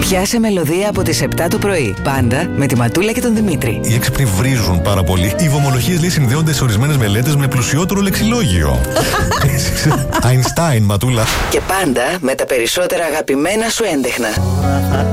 Πιάσε μελωδία από τις 7 το πρωί. Πάντα με τη Ματούλα και τον Δημήτρη. Οι έξυπνοι βρίζουν πάρα πολύ. Οι βομολογίες λέει συνδέονται σε ορισμένες μελέτες με πλουσιότερο λεξιλόγιο. Αϊνστάιν, Ματούλα. Και πάντα με τα περισσότερα αγαπημένα σου έντεχνα.